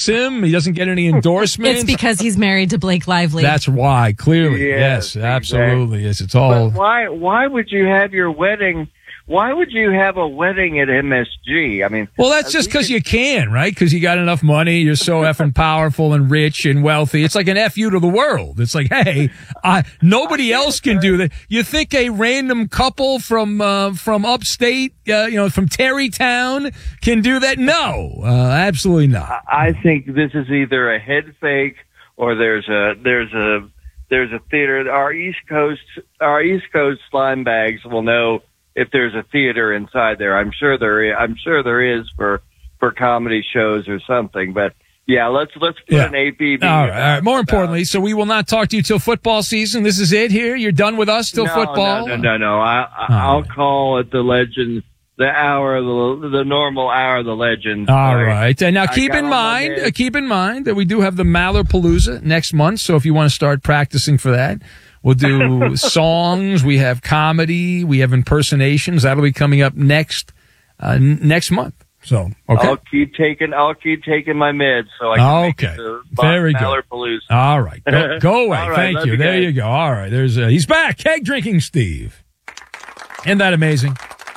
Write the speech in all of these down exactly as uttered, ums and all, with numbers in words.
likes him. He doesn't get any endorsements. It's because he's married to Blake Lively. That's why, clearly. Yes, yes, absolutely. Yes, it's all. But why? Why would you have your wedding? Why would you have a wedding at M S G? I mean, well, that's just because you can, right? Because you got enough money. You're so effing powerful and rich and wealthy. It's like an F you to the world. It's like, hey, I, nobody else can do that. You think a random couple from uh, from upstate, uh, you know, from Terrytown can do that? No, uh, absolutely not. I think this is either a head fake or there's a there's a there's a theater. Our East Coast our East Coast slime bags will know if there's a theater inside there. I'm sure there is, I'm sure there is for, for comedy shows or something. But yeah, let's let's put yeah. an A P B. All right, all right. More importantly, so we will not talk to you till football season. This is it here. You're done with us till no, football. No, no, no, no. I, I, oh. I'll call it the Legends, the hour, the the normal hour of the Legends. All Sorry. right. And now keep in mind, uh, keep in mind that we do have the Mallerpalooza next month. So if you want to start practicing for that. We'll do songs. We have comedy. We have impersonations. That'll be coming up next uh, n- next month. So okay, I'll keep taking. I'll keep taking my meds. So I can okay, make it to very good. All right, go, go away. All right, Thank you. you There guys. you go. All right, there's uh, he's back. Keg drinking Steve. Isn't that amazing?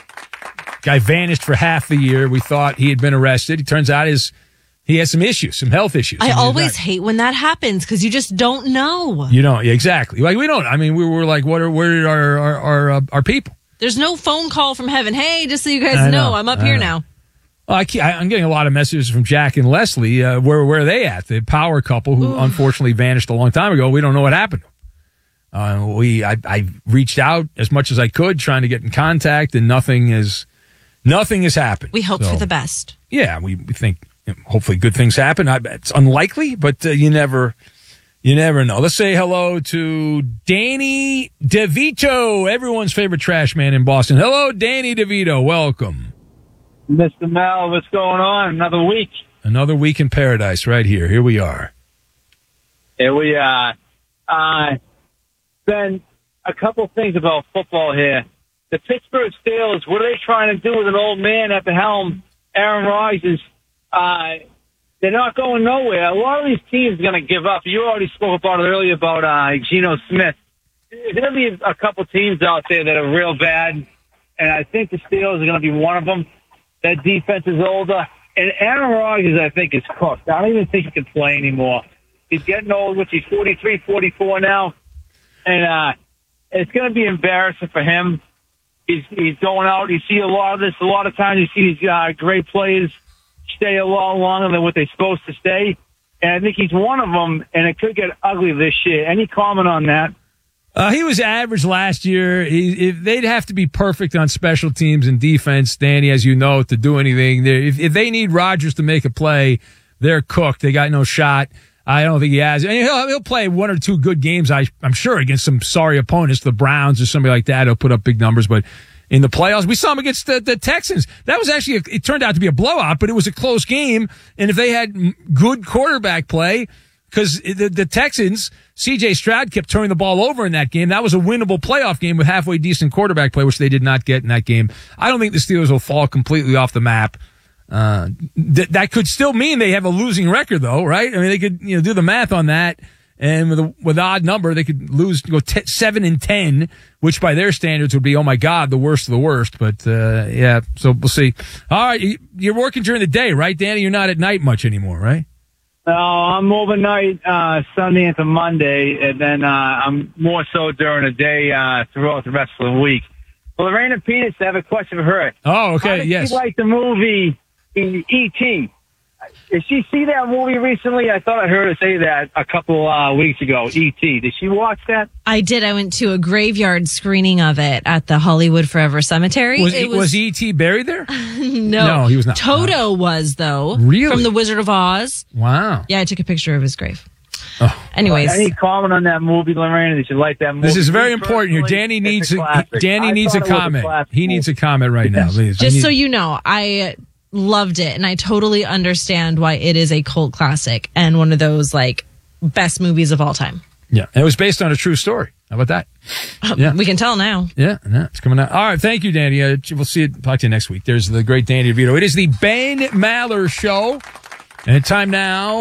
Guy vanished for half the year. We thought he had been arrested. He turns out his. He has some issues, some health issues. I always hate when that happens because you just don't know. You don't, yeah, exactly. Like we don't. I mean, we were like, what are where are our our our, uh, our people? There's no phone call from heaven. Hey, just so you guys I know, know, I'm up I here know. now. Well, I keep, I, I'm getting a lot of messages from Jack and Leslie. Uh, where where are they at? The power couple who Ooh. unfortunately vanished a long time ago. We don't know what happened. Uh, we I, I reached out as much as I could, trying to get in contact, and nothing is nothing has happened. We hope So, for the best. Yeah, we, we think. Hopefully good things happen. I, it's unlikely, but uh, you never, you never know. Let's say hello to Danny DeVito, everyone's favorite trash man in Boston. Hello, Danny DeVito. Welcome. Mister Mel, what's going on? Another week. Another week in paradise right here. Here we are. Here we are. Uh, Ben, a couple things about football here. The Pittsburgh Steelers, what are they trying to do with an old man at the helm? Aaron Rodgers. Uh, they're not going nowhere. A lot of these teams are going to give up. You already spoke about it earlier about uh, Geno Smith. There's going to be a couple teams out there that are real bad, and I think the Steelers are going to be one of them. That defense is older. And Aaron Rodgers, I think, is cooked. I don't even think he can play anymore. He's getting old, which he's forty-three, forty-four now. And uh, it's going to be embarrassing for him. He's, he's going out. You see a lot of this. A lot of times you see these uh, great players stay a lot longer than what they're supposed to stay. And I think he's one of them, and it could get ugly this year. Any comment on that? Uh, he was average last year. He, if they'd have to be perfect on special teams and defense, Danny, as you know, to do anything. If, if they need Rodgers to make a play, they're cooked. They got no shot. I don't think he has. And he'll, he'll play one or two good games, I, I'm sure, against some sorry opponents, the Browns or somebody like that. He'll put up big numbers, but in the playoffs, we saw him against the, the Texans. That was actually, a, it turned out to be a blowout, but it was a close game. And if they had good quarterback play, because the, the Texans, C J Stroud kept turning the ball over in that game. That was a winnable playoff game with halfway decent quarterback play, which they did not get in that game. I don't think the Steelers will fall completely off the map. Uh, th- that could still mean they have a losing record, though, right? I mean, they could, you know, do the math on that. And with a, with an odd number, they could lose, go t- seven and ten, which by their standards would be, oh my God, the worst of the worst. But, uh, yeah, so we'll see. All right. You're working during the day, right, Danny? You're not at night much anymore, right? No, I'm overnight, uh, Sunday into Monday, and then, uh, I'm more so during the day, uh, throughout the rest of the week. Well, Lorena Peters, I have a question for her. Oh, okay. How did yes. you like the movie E T? Did she see that movie recently? I thought I heard her say that a couple uh, weeks ago, E T. Did she watch that? I did. I went to a graveyard screening of it at the Hollywood Forever Cemetery. Was, it was, was E T buried there? no. No, he was not. Toto was, though. Really? From The Wizard of Oz. Wow. Yeah, I took a picture of his grave. Oh. Anyways. Any comment on that movie, Lorena? Did you like that movie? This is very Me important here. personally, Danny it's needs a a, classic. Danny I needs a thought it was comment. classic He needs a comment right now. Please. Just need- so you know, I loved it, and I totally understand why it is a cult classic and one of those, like, best movies of all time. Yeah, and it was based on a true story. How about that? Yeah. We can tell now. Yeah, yeah, it's coming out. All right, thank you, Danny. Uh, we'll see you. Talk to you next week. There's the great Danny DeVito. It is the Ben Maller Show, and time now